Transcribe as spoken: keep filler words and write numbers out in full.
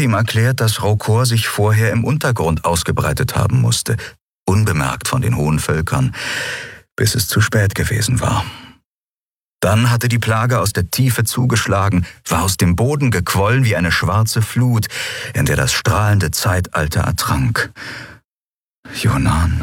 ihm erklärt, dass Raukor sich vorher im Untergrund ausgebreitet haben musste, unbemerkt von den hohen Völkern, bis es zu spät gewesen war. Dann hatte die Plage aus der Tiefe zugeschlagen, war aus dem Boden gequollen wie eine schwarze Flut, in der das strahlende Zeitalter ertrank. Jonan,